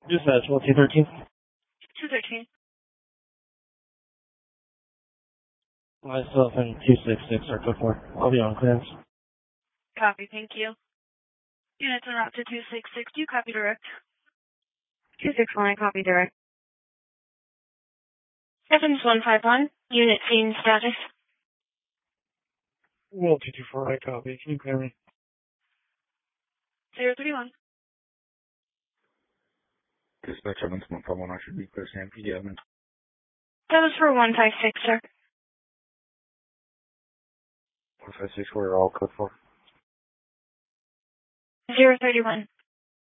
Dispatch, 213. 213. Myself and 266 are code 4. I'll be on clearance. Copy, thank you. Units en route to 266. Do you copy direct? 261, copy direct. 7151. Unit scene status. Well, 224, I copy. Can you clear me? 031. Dispatch 7151, I should be clear Stampede Avenue. That was for 156, sir. 156, we're all code 4. 031.